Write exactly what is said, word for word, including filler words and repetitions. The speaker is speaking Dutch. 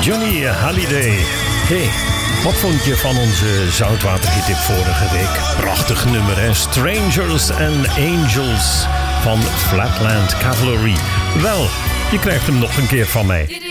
Johnny Hallyday. Hey, wat vond je van onze zoutwaterhit vorige week? Prachtig nummer, hè? Strangers and Angels van Flatland Cavalry. Wel, je krijgt hem nog een keer van mij.